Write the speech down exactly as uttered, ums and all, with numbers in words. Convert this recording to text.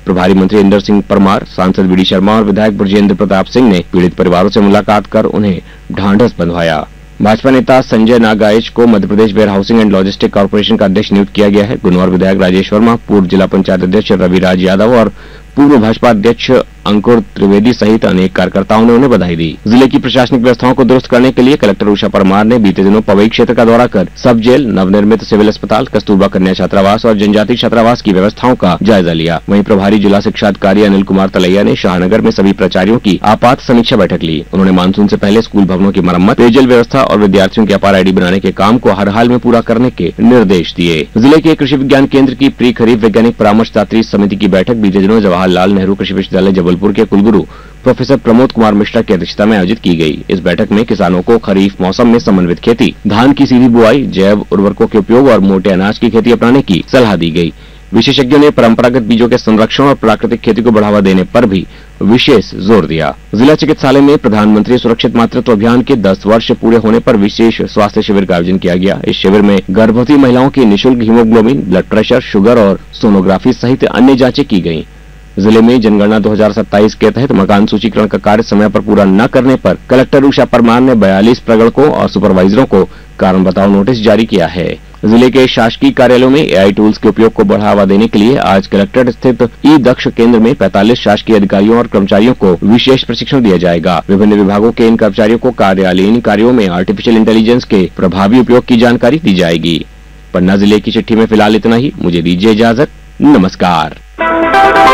प्रभारी मंत्री इंदर सिंह परमार, सांसद वी डी शर्मा और विधायक ब्रजेंद्र प्रताप सिंह ने पीड़ित परिवारों से मुलाकात कर उन्हें ढांढस बंधवाया। भाजपा नेता संजय नागाइच को Madhya Pradesh where housing and logistic corporation का अध्यक्ष नियुक्त किया गया है। गुनौर विधायक राजेश वर्मा, पूर्व जिला पंचायत अध्यक्ष रविराज यादव और पूर्व भाजपा अध्यक्ष अंकुर त्रिवेदी सहित अनेक कार्यकर्ताओं ने उन्हें बधाई दी। जिले की प्रशासनिक व्यवस्थाओं को दुरुस्त करने के लिए कलेक्टर उषा परमार ने बीते दिनों पवई क्षेत्र का दौरा कर सब जेल, नवनिर्मित सिविल अस्पताल, कस्तूरबा कन्या छात्रावास और जनजाति छात्रावास की व्यवस्थाओं का जायजा लिया। वहीं प्रभारी जिला शिक्षा अधिकारी अनिल कुमार तलैया ने शाहनगर में सभी प्राचार्यों की आपात समीक्षा बैठक ली। उन्होंने मानसून से पहले स्कूल भवनों की मरम्मत, पेयजल व्यवस्था और विद्यार्थियों की अपार आईडी बनाने के काम को हर हाल में पूरा करने के निर्देश दिए। जिले के कृषि विज्ञान केंद्र की प्री खरीफ वैज्ञानिक परामर्शदात्री समिति की बैठक बीते दिनों जवाहरलाल नेहरू कृषि विश्वविद्यालय जबलपुर के कुलगुरु प्रोफेसर प्रमोद कुमार मिश्रा की अध्यक्षता में आयोजित की गई। इस बैठक में किसानों को खरीफ मौसम में समन्वित खेती, धान की सीधी बुआई, जैव उर्वरकों के उपयोग और मोटे अनाज की खेती अपनाने की सलाह दी गई। विशेषज्ञों ने परंपरागत बीजों के संरक्षण और प्राकृतिक खेती को बढ़ावा देने पर भी विशेष जोर दिया। जिला चिकित्सालय में प्रधानमंत्री सुरक्षित मातृत्व अभियान के दस वर्ष पूरे होने पर विशेष स्वास्थ्य शिविर का आयोजन किया गया। इस शिविर में गर्भवती महिलाओं की निःशुल्क हीमोग्लोबिन, ब्लड प्रेशर, शुगर और सोनोग्राफी सहित अन्य जांचें की गयी। जिले में जनगणना दो हज़ार सत्ताईस के तहत मकान सूचीकरण का कार्य समय पर पूरा न करने पर कलेक्टर उषा परमार ने बयालीस प्रगणकों और सुपरवाइजरों को कारण बताओ नोटिस जारी किया है। जिले के शासकीय कार्यालयों में एआई टूल्स के उपयोग को बढ़ावा देने के लिए आज कलेक्ट्रेट स्थित ई दक्ष केंद्र में पैंतालीस शासकीय अधिकारियों और कर्मचारियों को विशेष प्रशिक्षण दिया जाएगा। विभिन्न विभागों के इन कर्मचारियों को कार्यालयीन कार्यों में आर्टिफिशियल इंटेलिजेंस के प्रभावी उपयोग की जानकारी दी जाएगी। पन्ना जिले की चिट्ठी में फिलहाल इतना ही। मुझे दीजिए इजाजत। नमस्कार।